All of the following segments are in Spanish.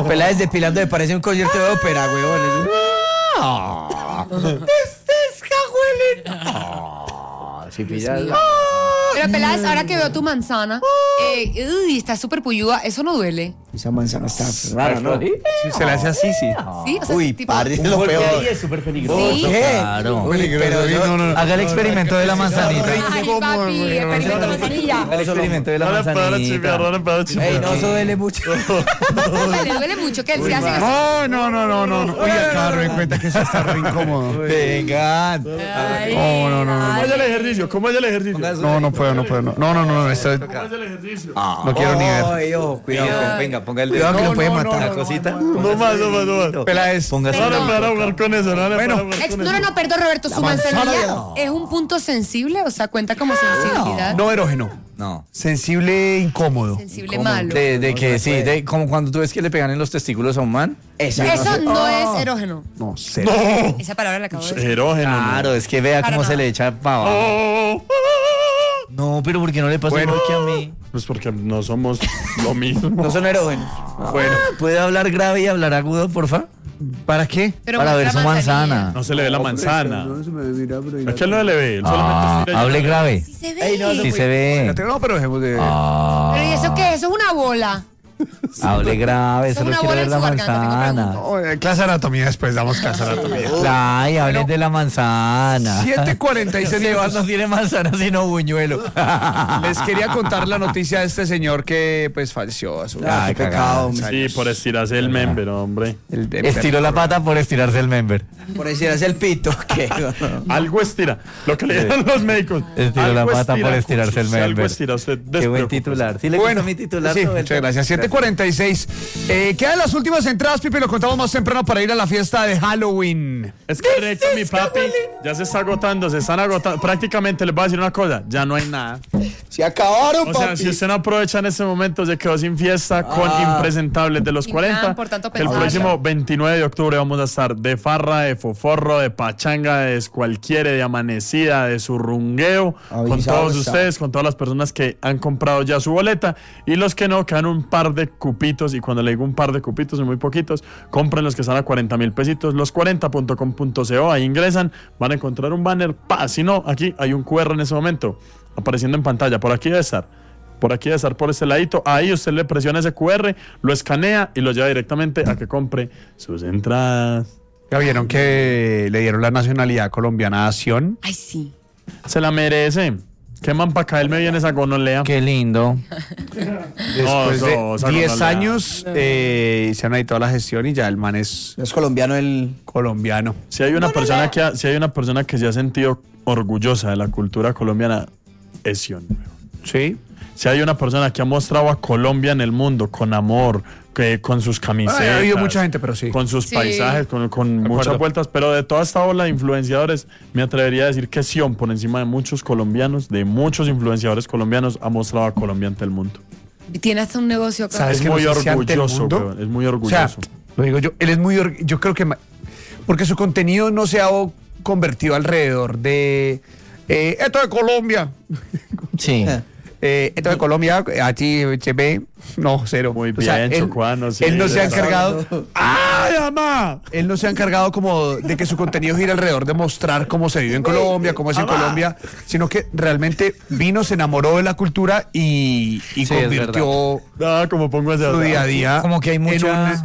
Peláez depilando me parece un concierto de ópera, huevón. Si pillas. Pero Peláez, ahora que veo tu manzana, está súper puyuda, eso no duele. Esa manzana está rara, ¿no? Si se le hace así, sí. Sí, o sea, Uy, tipo, padre, es lo peor. Ahí es súper peligroso. Sí. ¿Qué? Claro. Uy, pero yo... no. Haga el experimento de la manzanita. Ay, papi, experimento de manzanilla. Haga el experimento de la manzanita. Ey, no, eso duele mucho. Le duele mucho que él se hace así. No. Oye, Carlos, en cuenta que eso está re incómodo. Vengan. Ay, No. dale. ¿Cómo es el ejercicio? ¿Cómo es el ejercicio? No puedo. No, esto ¿Cómo es el ejercicio? no quiero ni ver. Ay, ojo, cuidado. Venga, ponga el Cuidado que lo puede matar. La cosita. No más. Peláez. Póngase. No le para jugar con eso, no le para Bueno. jugar con eso. No, perdón, Roberto, su manzanilla es un punto sensible, o sea, cuenta como sensibilidad. No erógeno. No. Sensible, incómodo. Sensible malo. De que sí, de como cuando tú ves que le pegan en los testículos a un man. Eso no es erógeno. No, cero. Esa palabra la acabo de decir. Erógeno. Claro, es que vea Para cómo se nada. le echa para abajo. No, pero ¿por qué no le pasa igual que a mí? Pues porque no somos lo mismo. No son erógenos. Bueno, ¿Puede hablar grave y hablar agudo, porfa? ¿para qué? Pero Para ver muestra su manzana. No se le ve la manzana. ¿A qué no le ve? Él solamente Hable grave. Sí se ve. Ey, no, Sí se ve. No, pero dejemos de... Pero ¿y eso qué? Eso es una bola. Hable grave, Eso es solo una quiero bola ver en la su garganta, tengo manzana. preguntas. Clase de anatomía, después damos clase de anatomía. Ay, hablen de la manzana. 7:46 Sebas minutos. no tiene manzana sino buñuelo. Les quería contar la noticia de este señor que pues falleció a su Ay, Qué pecado, hombre. Sí, por estirarse el member, hombre. Estiró la pata por estirarse el member. Por decir, es el pito. ¿Qué? Algo estira. Lo que le dieron los médicos. Estiró la Algo pata por estirarse el Si algo member. estira, usted Qué buen despreocúpese. titular. ¿Sí le Bueno, gustó mi titular? sí, Roberto? muchas gracias. 7:46. Quedan las últimas entradas, Pipe, lo contamos más temprano para ir a la fiesta de Halloween. Es correcto, mi papi. Ya se está agotando, se están agotando. Prácticamente les voy a decir una cosa, ya no hay nada. Se acabaron, O sea, papi. si usted no aprovecha en ese momento, se quedó sin fiesta con Impresentables de los Y 40. nada, por tanto, Que el pensar. próximo 29 de octubre vamos a estar de farra, de foforro, de pachanga, de descualquiere, de amanecida, de surrungueo. Con Avisado todos está. ustedes, con todas las personas que han comprado ya su boleta. Y los que no, quedan un par de cupitos. Y cuando le digo un par de cupitos, son muy poquitos. Compren los que están a 40,000 pesitos. Los40.com.co. Ahí ingresan, van a encontrar un banner. Si no, aquí hay un QR en ese momento apareciendo en pantalla. Por aquí debe estar. Por aquí debe estar por este ladito. Ahí usted le presiona ese QR, lo escanea y lo lleva directamente a que compre sus entradas. Ya vieron que le dieron la nacionalidad colombiana a Sion. Ay, sí. Se la merece. ¿Qué man para caerme bien esa gonolea? Qué lindo. Después No, de 10 no, años se han editado la gestión y ya el man es Es colombiano el... colombiano. Si hay una persona que se ha sentido orgullosa de la cultura colombiana, es Sion. Sí. Si hay una persona que ha mostrado a Colombia en el mundo con amor, que con sus camisetas, Ha habido mucha gente, pero sí. con sus Sí. paisajes, con muchas vueltas, pero de toda esta ola de influenciadores, me atrevería a decir que Sion, por encima de muchos colombianos, de muchos influenciadores colombianos, ha mostrado a Colombia ante el mundo. Tiene hasta un negocio acá. ¿Sabes Es que muy no sé si ante el orgulloso, mundo? weón, es muy O orgulloso. sea, lo digo yo, él es muy yo creo que porque su contenido no se ha convertido alrededor de esto de Colombia. Sí. Esto de Colombia, HB, no, cero. Muy O sea, bien, él, Chocuano, sí, él no se ha exacto. encargado. ¡Ay, mamá! Él no se ha encargado como de que su contenido gire alrededor de mostrar cómo se vive en Colombia, cómo es en Colombia, sino que realmente vino, se enamoró de la cultura y es convirtió Como pongo ese su día a día. Como que hay mucha-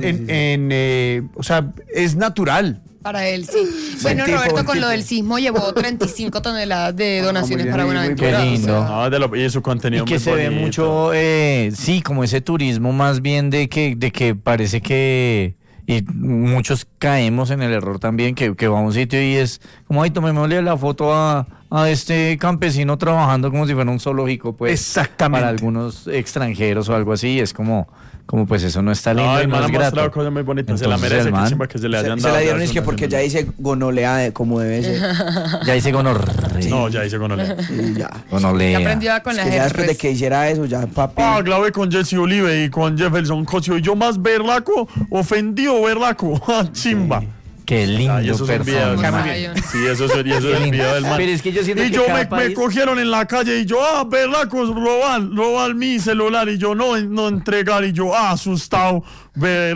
o sea, es natural. Para él, sí. Bueno, tipo, Roberto, buen con lo tipo. del sismo llevó 35 toneladas de donaciones muy para bien, muy Buenaventura. Qué lindo. Y su contenido Y que muy se ve bonito. mucho, sí, como ese turismo más bien de que parece que, y muchos caemos en el error también, que va a un sitio y es como, ay, tomémosle la foto a este campesino trabajando como si fuera un zoológico, pues. Exactamente. Para algunos extranjeros o algo así, es como pues eso no está lindo No, y el no man ha es mostrado grato. cosas muy bonitas. Se la Entonces, merece, el que man- chimba que se le hayan Se dado. la dieron ya es su que porque ya nacionalidad. dice gonolea como debe ser. Ya dice gonorrea. No, ya hice gonolea. Y ya. Ya Gonorrea. aprendió con Es la que ya después de herpes. que hiciera eso, ya papi. Grabé con Jesse Olive y con Jefferson Cosio. Y yo más berlaco, ofendido berlaco. Chimba. Qué lindo Ay, esos son videos. personaje. Sí, eso es el video del man. Pero es que yo siento Y que yo cada me país- cogieron en la calle y yo, berlacos, robar mi celular. Y yo, no entregar. Y yo, asustado,